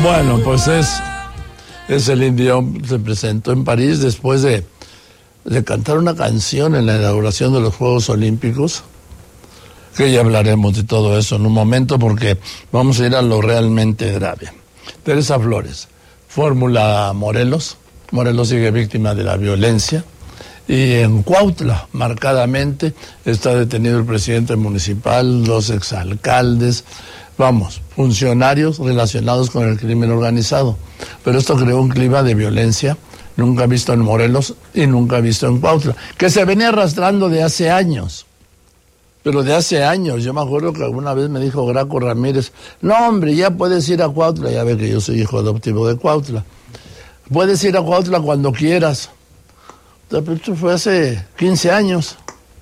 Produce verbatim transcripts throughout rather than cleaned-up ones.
Bueno, pues es, es Celine Dion, se presentó en París después de, de cantar una canción en la inauguración de los Juegos Olímpicos, que ya hablaremos de todo eso en un momento porque vamos a ir a lo realmente grave. Teresa Flores, Fórmula Morelos, Morelos sigue víctima de la violencia, y en Cuautla, marcadamente, está detenido el presidente municipal, los exalcaldes, vamos, funcionarios relacionados con el crimen organizado. Pero esto creó un clima de violencia nunca visto en Morelos y nunca visto en Cuautla, que se venía arrastrando de hace años. Pero de hace años, yo me acuerdo que alguna vez me dijo Graco Ramírez, no hombre, ya puedes ir a Cuautla, ya ve que yo soy hijo adoptivo de Cuautla, puedes ir a Cuautla cuando quieras. Esto fue hace quince años.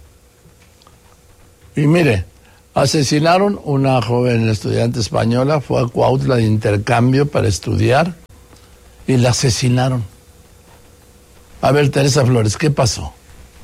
Y mire, asesinaron una joven estudiante española, fue a Cuautla de intercambio para estudiar y la asesinaron. A ver, Teresa Flores, ¿qué pasó?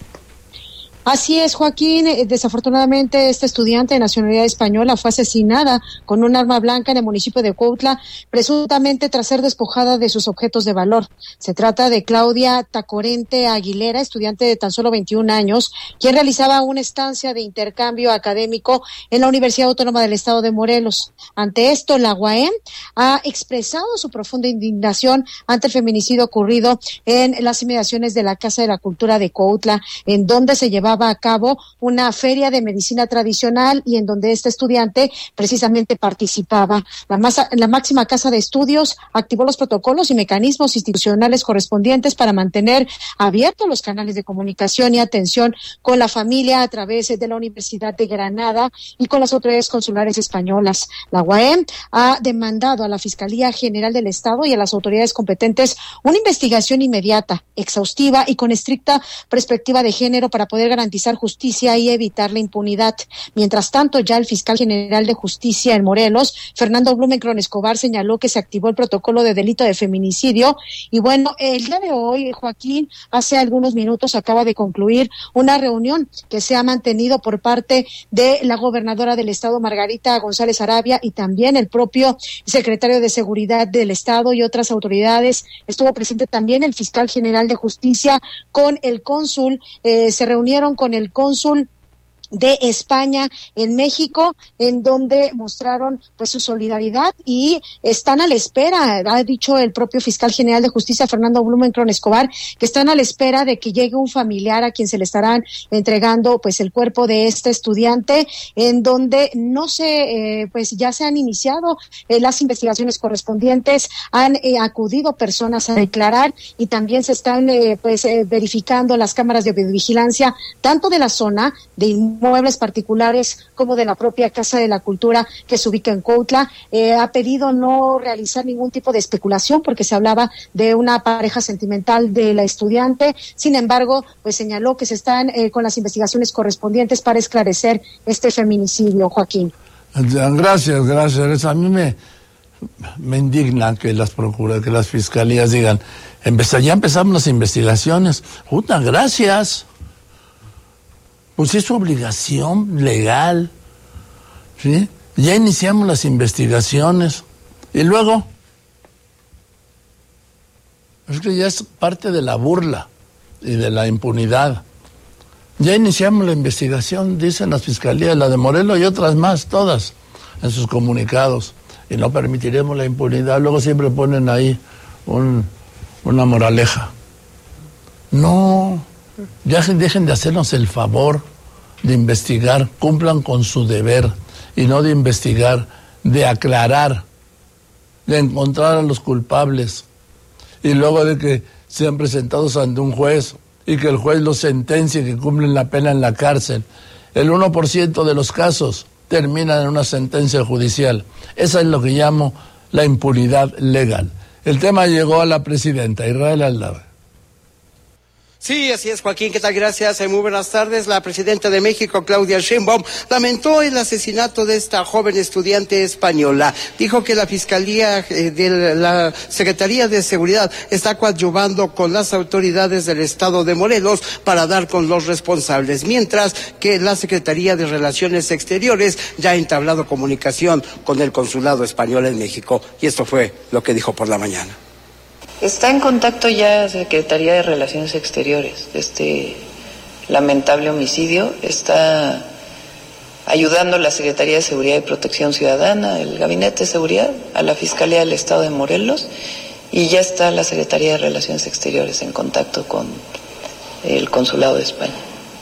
Así es, Joaquín. Desafortunadamente, esta estudiante de nacionalidad española fue asesinada con un arma blanca en el municipio de Cuautla, presuntamente tras ser despojada de sus objetos de valor. Se trata de Claudia Tacorente Aguilera, estudiante de tan solo veintiún años, quien realizaba una estancia de intercambio académico en la Universidad Autónoma del Estado de Morelos. Ante esto, la U A M ha expresado su profunda indignación ante el feminicidio ocurrido en las inmediaciones de la Casa de la Cultura de Cuautla, en donde se llevaba a cabo una feria de medicina tradicional y en donde este estudiante precisamente participaba. La, masa, la máxima casa de estudios activó los protocolos y mecanismos institucionales correspondientes para mantener abiertos los canales de comunicación y atención con la familia a través de la Universidad de Granada y con las autoridades consulares españolas. La U A M ha demandado a la Fiscalía General del Estado y a las autoridades competentes una investigación inmediata, exhaustiva y con estricta perspectiva de género para poder garantizar justicia y evitar la impunidad. Mientras tanto, ya el fiscal general de justicia en Morelos, Fernando Blumenkron Escobar, señaló que se activó el protocolo de delito de feminicidio. Y bueno, el día de hoy, Joaquín, hace algunos minutos acaba de concluir una reunión que se ha mantenido por parte de la gobernadora del estado, Margarita González Arabia, y también el propio secretario de Seguridad del Estado y otras autoridades. Estuvo presente también el fiscal general de justicia con el cónsul, eh, se reunieron con el cónsul de España en México, en donde mostraron pues su solidaridad y están a la espera, ha dicho el propio fiscal general de justicia, Fernando Blumenkron Escobar, que están a la espera de que llegue un familiar a quien se le estarán entregando pues el cuerpo de este estudiante, en donde no se, eh, pues ya se han iniciado eh, las investigaciones correspondientes, han eh, acudido personas a declarar y también se están eh, pues eh, verificando las cámaras de videovigilancia, tanto de la zona de muebles particulares como de la propia Casa de la Cultura que se ubica en Cuautla. Eh, ha pedido no realizar ningún tipo de especulación porque se hablaba de una pareja sentimental de la estudiante. Sin embargo, pues señaló que se están eh, con las investigaciones correspondientes para esclarecer este feminicidio, Joaquín. Gracias, gracias. A mí me, me indigna que las procuras, que las fiscalías digan, empezar, ya empezamos las investigaciones. Puta, gracias. Pues es su obligación legal, ¿sí? Ya iniciamos las investigaciones. Y luego, es que ya es parte de la burla y de la impunidad. Ya iniciamos la investigación, dicen las fiscalías, la de Morelos y otras más, todas, en sus comunicados. Y no permitiremos la impunidad. Luego siempre ponen ahí un, una moraleja. No... Ya dejen de hacernos el favor de investigar, cumplan con su deber y no de investigar, de aclarar, de encontrar a los culpables y luego de que sean presentados ante un juez y que el juez los sentencie, que cumplen la pena en la cárcel. El uno por ciento de los casos terminan en una sentencia judicial. Esa es lo que llamo la impunidad legal. El tema llegó a la presidenta Israel Aldab. Sí, así es, Joaquín. ¿Qué tal? Gracias. Muy buenas tardes. La presidenta de México, Claudia Sheinbaum, lamentó el asesinato de esta joven estudiante española. Dijo que la Fiscalía eh, de la Secretaría de Seguridad está coadyuvando con las autoridades del estado de Morelos para dar con los responsables, mientras que la Secretaría de Relaciones Exteriores ya ha entablado comunicación con el Consulado Español en México. Y esto fue lo que dijo por la mañana. Está en contacto ya Secretaría de Relaciones Exteriores de este lamentable homicidio. Está ayudando a la Secretaría de Seguridad y Protección Ciudadana, el Gabinete de Seguridad, a la Fiscalía del Estado de Morelos, y ya está la Secretaría de Relaciones Exteriores en contacto con el Consulado de España.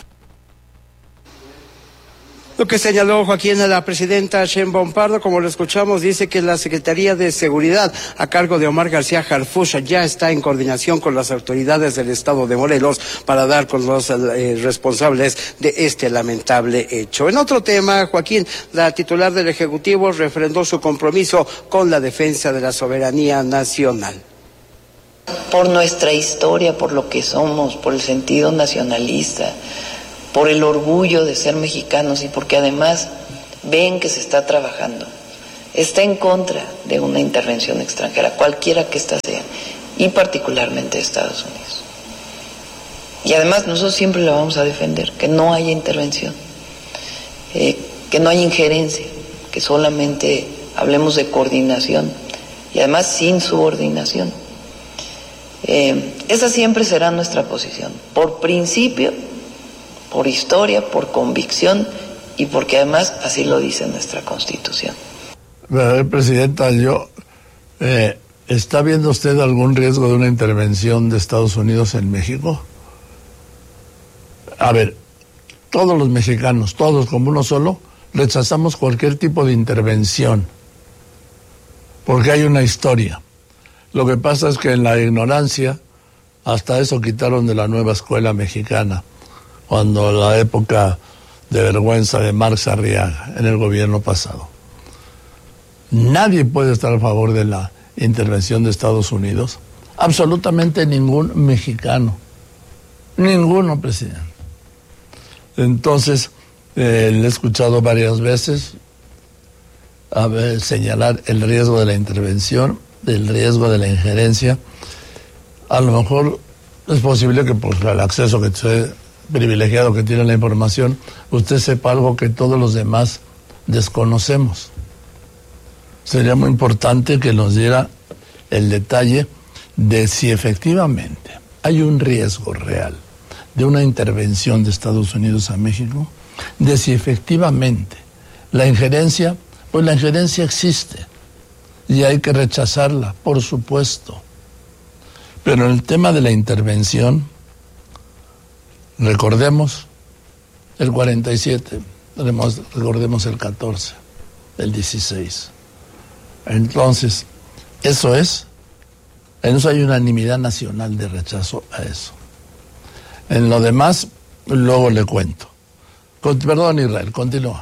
Lo que señaló Joaquín a la presidenta Sheinbaum Pardo, como lo escuchamos, dice que la Secretaría de Seguridad a cargo de Omar García Harfuch ya está en coordinación con las autoridades del estado de Morelos para dar con los eh, responsables de este lamentable hecho. En otro tema, Joaquín, la titular del Ejecutivo refrendó su compromiso con la defensa de la soberanía nacional. Por nuestra historia, por lo que somos, por el sentido nacionalista, por el orgullo de ser mexicanos y porque además ven que se está trabajando. Está en contra de una intervención extranjera, cualquiera que ésta sea, y particularmente de Estados Unidos. Y además nosotros siempre la vamos a defender, que no haya intervención, eh, que no haya injerencia, que solamente hablemos de coordinación y además sin subordinación. Eh, esa siempre será nuestra posición, por principio, por historia, por convicción y porque además así lo dice nuestra Constitución. Presidenta, yo, eh, ¿está viendo usted algún riesgo de una intervención de Estados Unidos en México? A ver, todos los mexicanos, todos como uno solo, rechazamos cualquier tipo de intervención, porque hay una historia. Lo que pasa es que en la ignorancia, hasta eso quitaron de la nueva escuela mexicana, cuando la época de vergüenza de Marx Arriaga en el gobierno pasado. Nadie puede estar a favor de la intervención de Estados Unidos, absolutamente ningún mexicano, ninguno, presidente. Entonces, eh, le he escuchado varias veces a ver, señalar el riesgo de la intervención, el riesgo de la injerencia. A lo mejor es posible que por el acceso que usted privilegiado que tiene la información, usted sepa algo que todos los demás desconocemos. Sería muy importante que nos diera el detalle de si efectivamente hay un riesgo real de una intervención de Estados Unidos a México, de si efectivamente la injerencia, pues la injerencia existe y hay que rechazarla, por supuesto. Pero en el tema de la intervención, recordemos el cuarenta y siete, recordemos el catorce, el dieciséis. Entonces, eso es, en eso hay unanimidad nacional de rechazo a eso. En lo demás, luego le cuento. Con, perdón, Israel, continúa.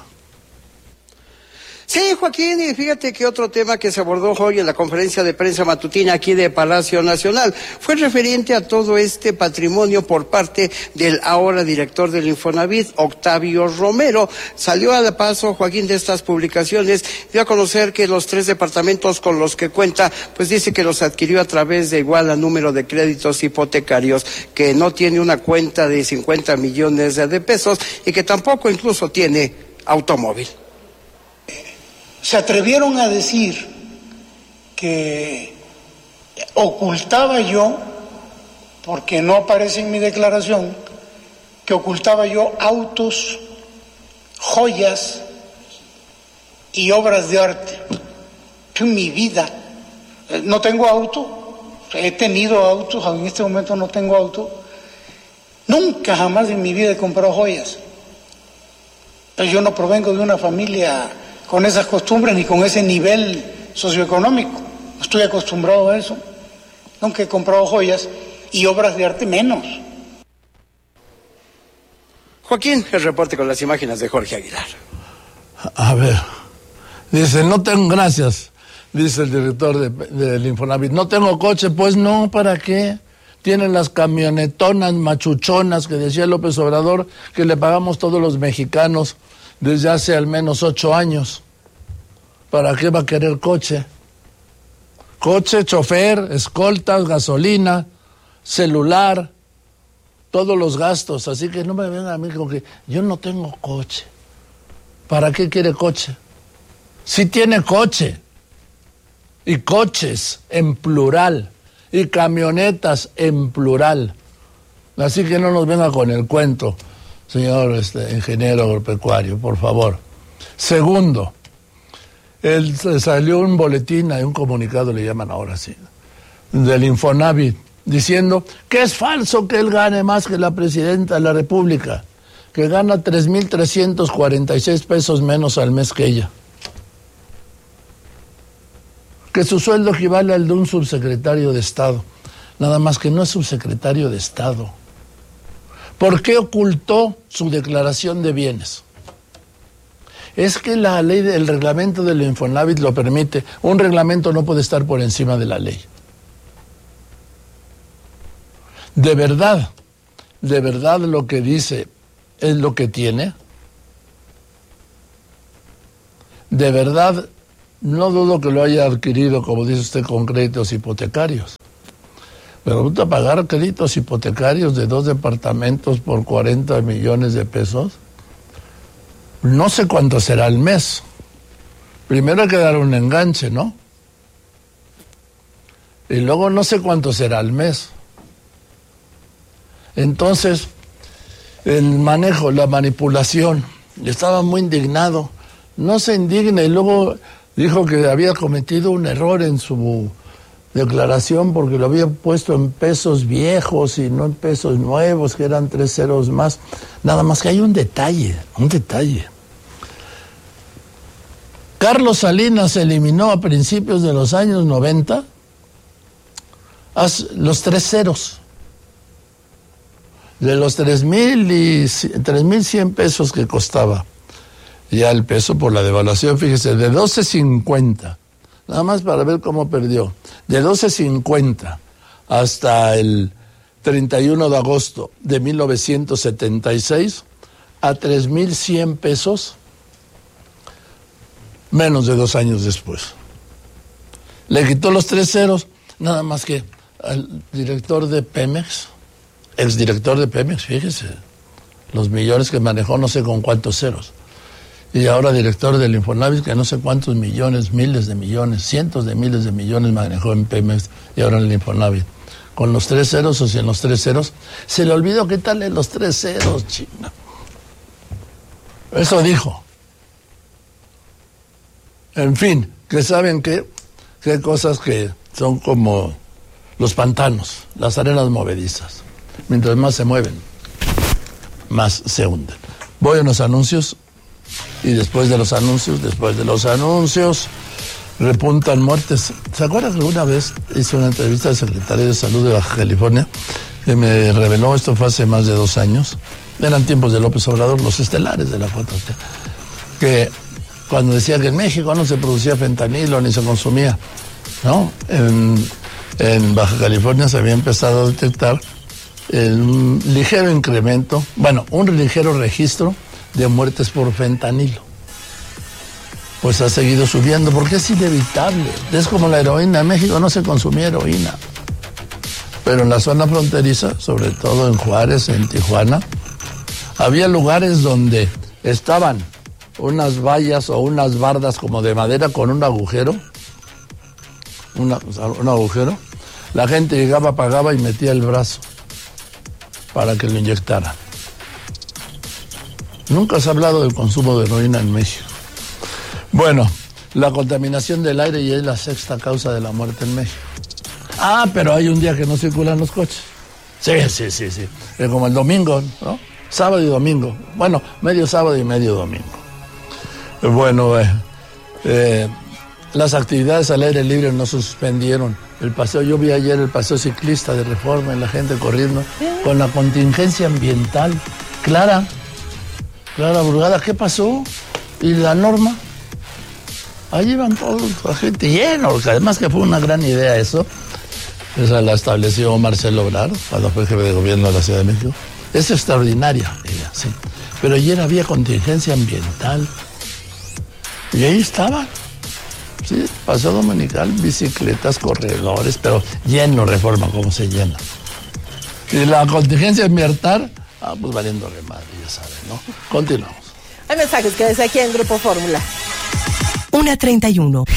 Sí, Joaquín, y fíjate que otro tema que se abordó hoy en la conferencia de prensa matutina aquí de Palacio Nacional fue referente a todo este patrimonio por parte del ahora director del Infonavit, Octavio Romero. Salió a paso, Joaquín, de estas publicaciones, dio a conocer que los tres departamentos con los que cuenta, pues dice que los adquirió a través de igual a número de créditos hipotecarios, que no tiene una cuenta de cincuenta millones de pesos y que tampoco incluso tiene automóvil. Se atrevieron a decir que ocultaba yo, porque no aparece en mi declaración, que ocultaba yo autos, joyas y obras de arte. Yo en mi vida no tengo auto, he tenido autos, en este momento no tengo auto, nunca jamás en mi vida he comprado joyas. Pero yo no provengo de una familia con esas costumbres ni con ese nivel socioeconómico. No estoy acostumbrado a eso. Nunca he comprado joyas y obras de arte menos. Joaquín, el reporte con las imágenes de Jorge Aguilar. A ver, dice, no tengo, gracias, dice el director de, del Infonavit, no tengo coche, pues no, ¿para qué? tienen las camionetonas machuchonas que decía López Obrador que le pagamos todos los mexicanos desde hace al menos ocho años. ¿Para qué va a querer coche? Coche, chofer, escoltas, gasolina, celular, todos los gastos. Así que no me vengan a mí con que yo no tengo coche. ¿Para qué quiere coche? Sí tiene coche. Y coches en plural. Y camionetas en plural. Así que no nos venga con el cuento, señor este, ingeniero agropecuario, por favor. Segundo, el, salió un boletín, hay un comunicado, le llaman ahora sí, del Infonavit, diciendo que es falso que él gane más que la presidenta de la República, que gana tres mil trescientos cuarenta y seis pesos menos al mes que ella. Que su sueldo equivale al de un subsecretario de Estado. Nada más que no es subsecretario de Estado. ¿Por qué ocultó su declaración de bienes? Es que la ley, el reglamento del Infonavit lo permite. Un reglamento no puede estar por encima de la ley. De verdad, de verdad lo que dice es lo que tiene. De verdad, no dudo que lo haya adquirido, como dice usted, con créditos hipotecarios. Pero gusta pagar créditos hipotecarios de dos departamentos por cuarenta millones de pesos. No sé cuánto será al mes. Primero hay que dar un enganche, ¿no? Y luego no sé cuánto será al mes. Entonces, el manejo, la manipulación, estaba muy indignado. No se indigna y luego dijo que había cometido un error en su declaración porque lo había puesto en pesos viejos y no en pesos nuevos, que eran tres ceros más. Nada más que hay un detalle, un detalle. Carlos Salinas eliminó a principios de los años noventa los tres ceros. De los tres mil y tres mil cien pesos que costaba ya el peso por la devaluación, fíjese, de doce cincuenta, nada más para ver cómo perdió, de doce cincuenta hasta el treinta y uno de agosto de mil novecientos setenta y seis a tres mil cien pesos, menos de dos años después. Le quitó los tres ceros, nada más que al director de Pemex, exdirector de Pemex, fíjese, los millones que manejó no sé con cuántos ceros. Y ahora director del Infonavit, que no sé cuántos millones, miles de millones, cientos de miles de millones manejó en Pemex y ahora en el Infonavit. Con los tres ceros o sin los tres ceros, se le olvidó quitarle los tres ceros, china. Eso dijo. En fin, que saben que, que hay cosas que son como los pantanos, las arenas movedizas. Mientras más se mueven, más se hunden. Voy a unos anuncios. Y después de los anuncios, después de los anuncios, repuntan muertes. ¿Se acuerdan que alguna vez hice una entrevista al secretario de Salud de Baja California que me reveló, esto fue hace más de dos años, eran tiempos de López Obrador, los estelares de la cuatro T, que cuando decía que en México no se producía fentanilo ni se consumía, ¿no? En, en Baja California se había empezado a detectar un ligero incremento, bueno, un ligero registro de muertes por fentanilo. Pues ha seguido subiendo porque es inevitable. Es como la heroína. En México no se consumía heroína. Pero en la zona fronteriza, sobre todo en Juárez, en Tijuana, había lugares donde estaban unas vallas o unas bardas como de madera con un agujero. Una, un agujero. La gente llegaba, pagaba y metía el brazo para que lo inyectara. Nunca se ha hablado del consumo de heroína en México. Bueno, la contaminación del aire ya es la sexta causa de la muerte en México. Ah, pero hay un día que no circulan los coches. Sí, sí, sí, sí. Es como el domingo, ¿no? Sábado y domingo. Bueno, medio sábado y medio domingo. Bueno, eh, eh, las actividades al aire libre no se suspendieron. El paseo, yo vi ayer el paseo ciclista de Reforma y la gente corriendo con la contingencia ambiental. Clara. Clara Brugada, ¿qué pasó? ¿Y la norma? Ahí iban todos, la gente lleno, además que fue una gran idea eso. Esa la estableció Marcelo Ebrard cuando fue jefe de gobierno de la Ciudad de México. Es extraordinaria ella, sí. Pero ayer había contingencia ambiental. Y ahí estaban. Sí, paseo dominical, bicicletas, corredores, pero lleno, Reforma, ¿cómo se llena? Y la contingencia ambiental, ah, pues valiendo remadre, ya saben, ¿no? Continuamos. Hay mensajes que desde aquí en Grupo Fórmula. una treinta y uno.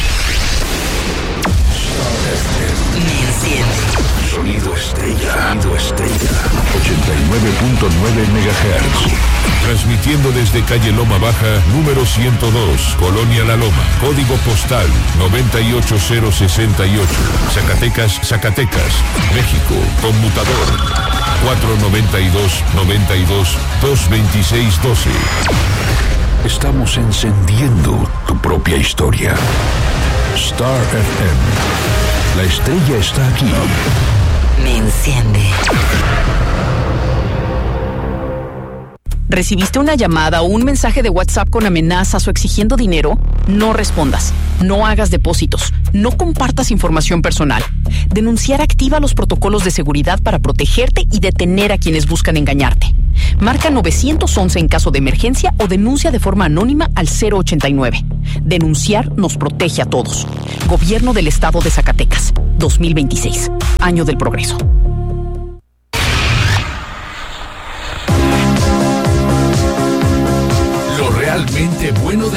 Sonido estrella. Sonido estrella. ochenta y nueve punto nueve megahertz. Transmitiendo desde calle Loma Baja, número ciento dos, Colonia La Loma, código postal noventa y ocho cero sesenta y ocho, Zacatecas, Zacatecas, México, conmutador cuatro noventa y dos noventa y dos dos veintiséis doce. Estamos encendiendo tu propia historia. Star F M. La estrella está aquí. Me enciende. ¿Recibiste una llamada o un mensaje de WhatsApp con amenazas o exigiendo dinero? No respondas. No hagas depósitos. No compartas información personal. Denunciar activa los protocolos de seguridad para protegerte y detener a quienes buscan engañarte. Marca nueve once en caso de emergencia o denuncia de forma anónima al cero ochenta y nueve. Denunciar nos protege a todos. Gobierno del Estado de Zacatecas. dos mil veintiséis. Año del Progreso. Lo realmente bueno de